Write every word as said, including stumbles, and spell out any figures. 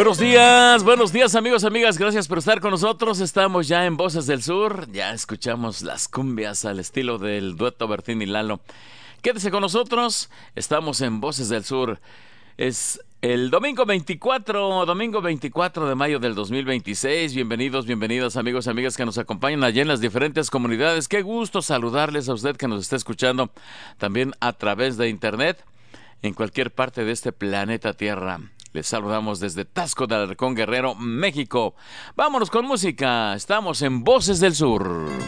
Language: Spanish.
Buenos días, buenos días amigos, amigas, gracias por estar con nosotros. Estamos ya en Voces del Sur, ya escuchamos las cumbias al estilo del dueto Bertín y Lalo. Quédese con nosotros, estamos en Voces del Sur. Es el domingo veinticuatro, domingo veinticuatro de mayo del dos mil veintiséis. Bienvenidos, bienvenidas amigos, amigas que nos acompañan allá en las diferentes comunidades. Qué gusto saludarles a usted que nos está escuchando también a través de internet en cualquier parte de este planeta Tierra. Les saludamos desde Taxco de Alarcón, Guerrero, México. Vámonos con música. Estamos en Voces del Sur.